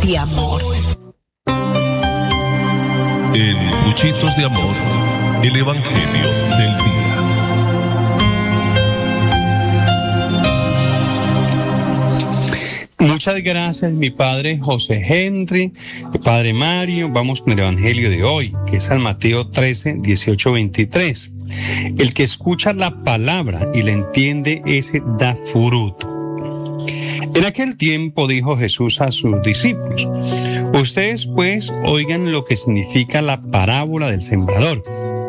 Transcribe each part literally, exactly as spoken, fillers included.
de amor. En Puchitos de Amor, el Evangelio del Día. Muchas gracias, mi padre José Henry, mi padre Mario. Vamos con el Evangelio de hoy, que es San Mateo trece, dieciocho, veintitrés. El que escucha la palabra y la entiende, ese da fruto. En aquel tiempo dijo Jesús a sus discípulos: ustedes pues oigan lo que significa la parábola del sembrador.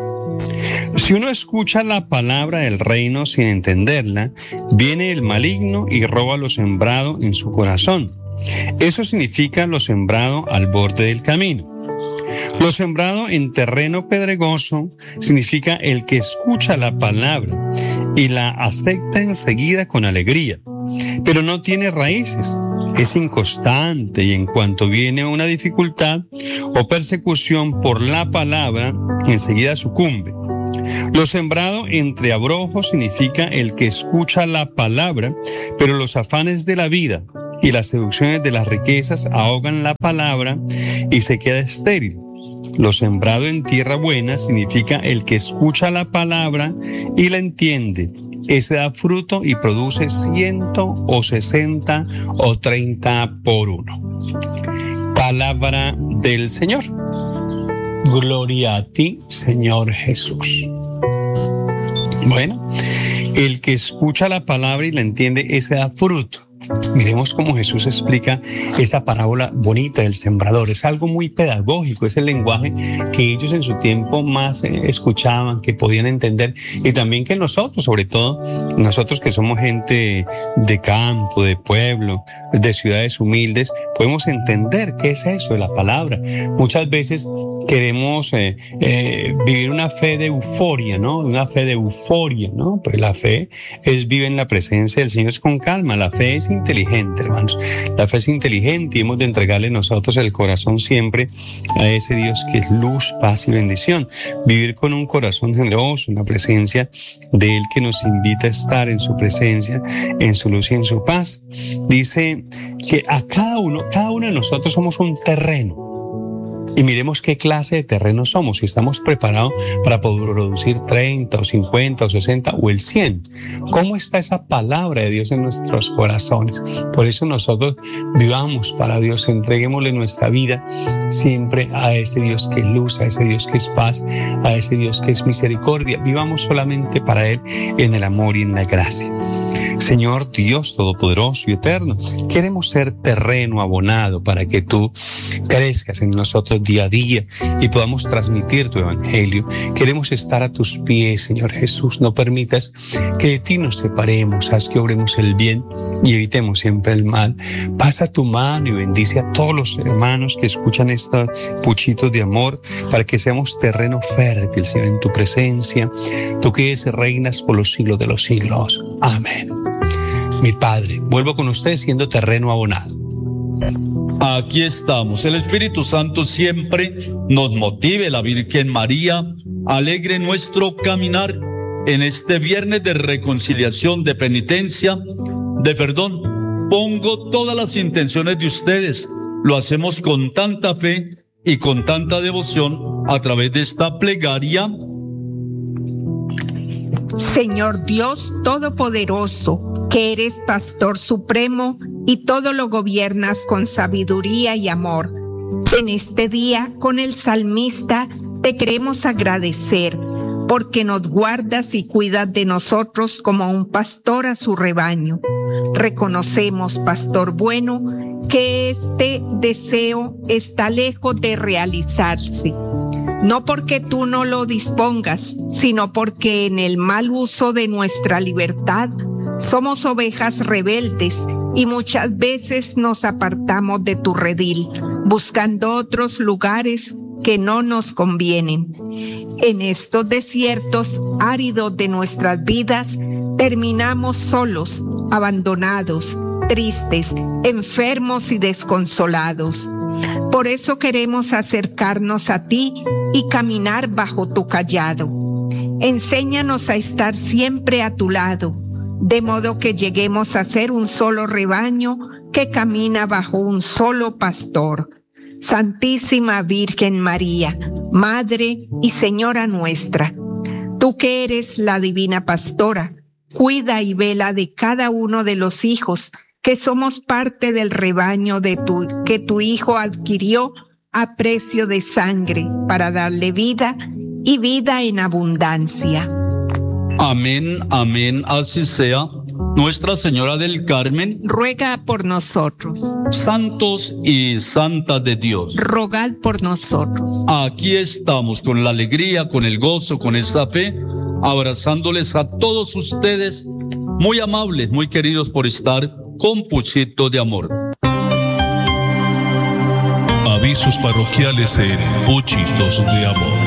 Si uno escucha la palabra del reino sin entenderla, viene el maligno y roba lo sembrado en su corazón. Eso significa lo sembrado al borde del camino. Lo sembrado en terreno pedregoso significa el que escucha la palabra y la acepta enseguida con alegría, pero no tiene raíces. Es inconstante y en cuanto viene una dificultad o persecución por la palabra, enseguida sucumbe. Lo sembrado entre abrojos significa el que escucha la palabra, pero los afanes de la vida y las seducciones de las riquezas ahogan la palabra y se queda estéril. Lo sembrado en tierra buena significa el que escucha la palabra y la entiende. Ese da fruto y produce ciento o sesenta o treinta por uno. Palabra del Señor. Gloria a ti, Señor Jesús. Bueno, el que escucha la palabra y la entiende, ese da fruto. Miremos cómo Jesús explica esa parábola bonita del sembrador. Es algo muy pedagógico, es el lenguaje que ellos en su tiempo más eh, escuchaban, que podían entender, y también que nosotros, sobre todo nosotros que somos gente de campo, de pueblo, de ciudades humildes, podemos entender qué es eso de la palabra. Muchas veces queremos eh, eh, vivir una fe de euforia, ¿no? Una fe de euforia, ¿no? Pues la fe es vive en la presencia del Señor, es con calma. La fe es inteligente, hermanos. La fe es inteligente y hemos de entregarle nosotros el corazón siempre a ese Dios que es luz, paz y bendición. Vivir con un corazón generoso, una presencia de Él que nos invita a estar en su presencia, en su luz y en su paz. Dice que a cada uno, cada uno de nosotros somos un terreno. Y miremos qué clase de terreno somos, si estamos preparados para poder producir treinta o cincuenta o sesenta o el cien. ¿Cómo está esa palabra de Dios en nuestros corazones? Por eso nosotros vivamos para Dios, entreguémosle nuestra vida siempre a ese Dios que es luz, a ese Dios que es paz, a ese Dios que es misericordia. Vivamos solamente para Él en el amor y en la gracia. Señor Dios Todopoderoso y Eterno, queremos ser terreno abonado para que tú crezcas en nosotros día a día y podamos transmitir tu evangelio. Queremos estar a tus pies, Señor Jesús. No permitas que de ti nos separemos. Haz que obremos el bien y evitemos siempre el mal. Pasa tu mano y bendice a todos los hermanos que escuchan estos puchitos de amor para que seamos terreno fértil, Señor, en tu presencia. Tú que eres, reinas por los siglos de los siglos. Amén. Mi Padre, vuelvo con usted siendo terreno abonado. Aquí estamos. El Espíritu Santo siempre nos motive, la Virgen María alegre nuestro caminar en este viernes de reconciliación, de penitencia, de perdón. Pongo todas las intenciones de ustedes. Lo hacemos con tanta fe y con tanta devoción a través de esta plegaria. Señor Dios Todopoderoso, que eres Pastor Supremo y todo lo gobiernas con sabiduría y amor. En este día, con el salmista, te queremos agradecer porque nos guardas y cuidas de nosotros como un pastor a su rebaño. Reconocemos, Pastor bueno, que este deseo está lejos de realizarse. No porque tú no lo dispongas, sino porque en el mal uso de nuestra libertad somos ovejas rebeldes y muchas veces nos apartamos de tu redil, buscando otros lugares que no nos convienen. En estos desiertos áridos de nuestras vidas terminamos solos, abandonados, tristes, enfermos y desconsolados. Por eso queremos acercarnos a ti y caminar bajo tu callado. Enséñanos a estar siempre a tu lado. de modo que lleguemos a ser un solo rebaño que camina bajo un solo pastor. Santísima Virgen María, Madre y Señora nuestra, tú que eres la divina pastora, cuida y vela de cada uno de los hijos que somos parte del rebaño de tu, que tu Hijo adquirió a precio de sangre para darle vida y vida en abundancia. Amén, amén, así sea. Nuestra Señora del Carmen, ruega por nosotros. Santos y santas de Dios, rogad por nosotros. Aquí estamos con la alegría, con el gozo, con esa fe, abrazándoles a todos ustedes, muy amables, muy queridos por estar con Puchito de Amor. Avisos parroquiales en Puchitos de Amor.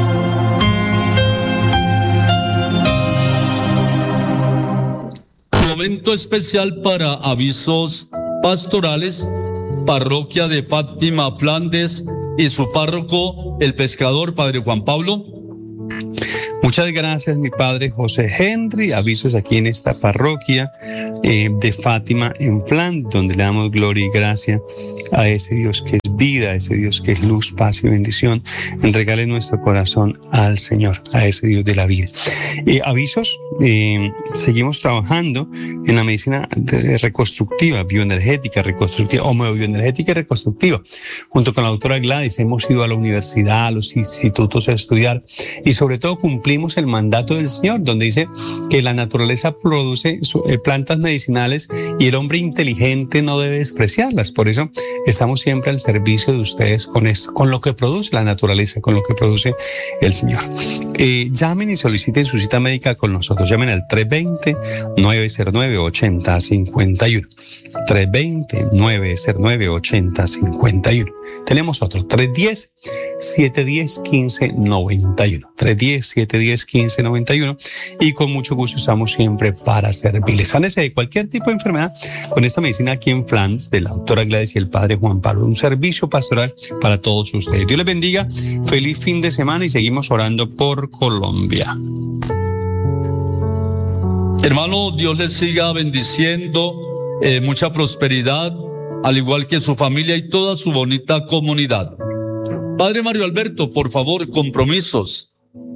Momento especial para avisos pastorales, parroquia de Fátima Flandes y su párroco, el pescador, Padre Juan Pablo. Muchas gracias, mi padre José Henry. Avisos aquí en esta parroquia eh, de Fátima en Flandes, donde le damos gloria y gracia a ese Dios que es vida, a ese Dios que es luz, paz y bendición. Entregale nuestro corazón al Señor, a ese Dios de la vida. Eh, avisos, eh, seguimos trabajando en la medicina de, reconstructiva, bioenergética, reconstructiva, homeobioenergética y reconstructiva. Junto con la doctora Gladys hemos ido a la universidad, a los institutos a estudiar y sobre todo cumplimos el mandato del Señor, donde dice que la naturaleza produce plantas medicinales y el hombre inteligente no debe despreciarlas. Por eso estamos siempre al servicio de ustedes con esto, con lo que produce la naturaleza, con lo que produce el Señor. Eh, llamen y soliciten su cita médica con nosotros. Llamen al tres dos cero, nueve cero nueve, ocho cero cinco uno. tres dos cero, nueve cero nueve, ocho cero cinco uno. Tenemos otro, tres uno cero, siete uno cero, uno cinco nueve uno. tres uno cero, siete uno cero, uno cinco nueve uno. Y con mucho gusto estamos siempre para servirles. Sánese de cualquier tipo de enfermedad con esta medicina aquí en Flandes de la doctora Gladys y el padre Juan Pablo. Un servicio pastoral para todos ustedes. Dios les bendiga. Feliz fin de semana y seguimos orando por Colombia. Hermano, Dios les siga bendiciendo, eh, mucha prosperidad, al igual que su familia y toda su bonita comunidad. Padre Mario Alberto, por favor, compromisos.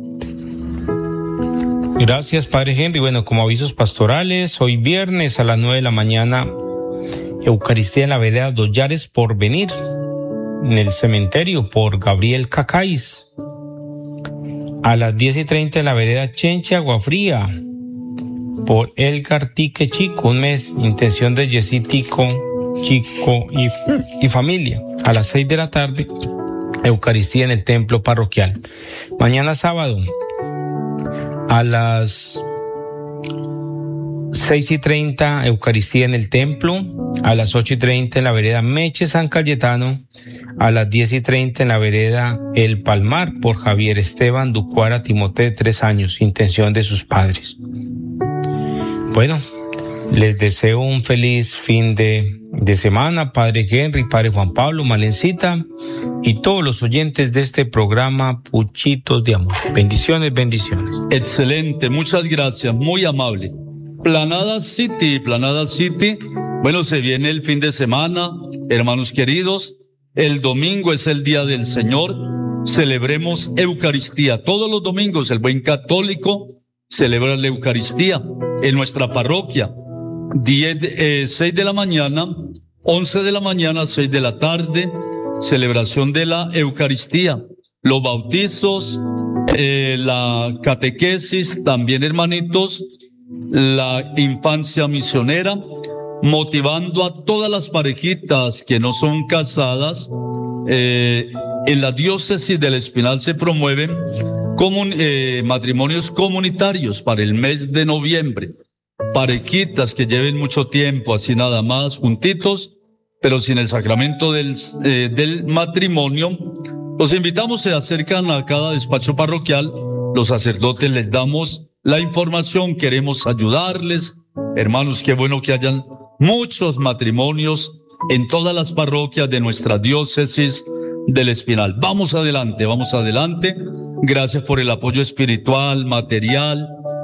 Gracias, Padre Henry. Bueno, como avisos pastorales, hoy viernes a las nueve de la mañana, Eucaristía en la vereda Dos Yares por venir, en el cementerio por Gabriel Cacáis. A las diez y treinta en la vereda Chenche Aguafría por Elgar Tique Chico, un mes, intención de Yesitico Chico y, y familia. A las seis de la tarde, Eucaristía en el templo parroquial. Mañana sábado, a las seis y treinta, Eucaristía en el templo. A las ocho y treinta en la vereda Meche San Cayetano. A las diez y treinta en la vereda El Palmar por Javier Esteban Ducuara Timote, de tres años, intención de sus padres. Bueno, les deseo un feliz fin de, de semana, Padre Henry, Padre Juan Pablo, Malencita y todos los oyentes de este programa Puchitos de Amor. Bendiciones, bendiciones. Excelente, muchas gracias, muy amable. Planada City, Planada City, bueno, se viene el fin de semana, hermanos queridos, el domingo es el Día del Señor, celebremos Eucaristía. Todos los domingos el buen católico celebra la Eucaristía en nuestra parroquia. diez, eh, seis de la mañana, once de la mañana, seis de la tarde, celebración de la Eucaristía. Los bautizos, eh, la catequesis, también hermanitos, la infancia misionera, motivando a todas las parejitas que no son casadas. Eh, en la diócesis del Espinal se promueven comun, eh, matrimonios comunitarios para el mes de noviembre. Parejitas que lleven mucho tiempo así nada más juntitos, pero sin el sacramento del, eh, del matrimonio. Los invitamos, se acercan a cada despacho parroquial, los sacerdotes les damos la información, queremos ayudarles. Hermanos, qué bueno que hayan muchos matrimonios en todas las parroquias de nuestra diócesis del Espinal. Vamos adelante, vamos adelante. Gracias por el apoyo espiritual, material,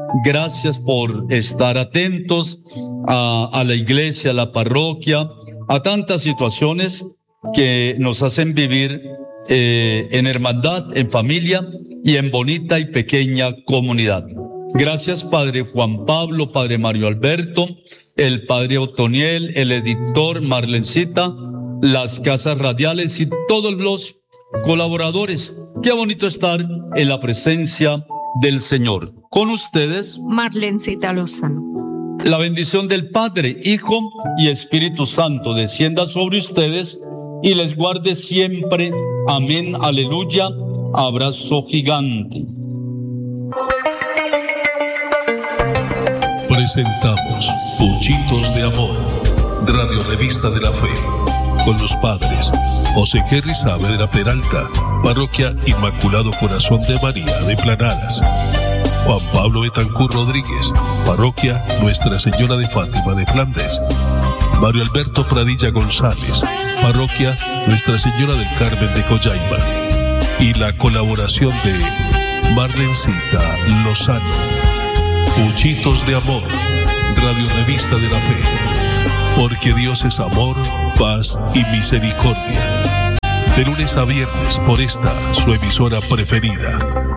Gracias por estar atentos a, a la iglesia, a la parroquia, a tantas situaciones que nos hacen vivir eh, en hermandad, en familia y en bonita y pequeña comunidad. Gracias, Padre Juan Pablo, Padre Mario Alberto, el Padre Otoniel, el editor Marlencita, las casas radiales y todos los colaboradores. Qué bonito estar en la presencia del Señor. Con ustedes, Marlencita Lozano. La bendición del Padre, Hijo y Espíritu Santo descienda sobre ustedes y les guarde siempre. Amén, aleluya. Abrazo gigante. Presentamos Puchitos de Amor, Radio Revista de la Fe, con los padres José Henry Saavedra Peralta, Parroquia Inmaculado Corazón de María de Planadas; Juan Pablo Betancur Rodríguez, Parroquia Nuestra Señora de Fátima de Flandes; Mario Alberto Pradilla González, Parroquia Nuestra Señora del Carmen de Coyaima; y la colaboración de Marlencita Lozano. Puchitos de Amor, Radio Revista de la Fe, porque Dios es amor, paz y misericordia. De lunes a viernes por esta, su emisora preferida.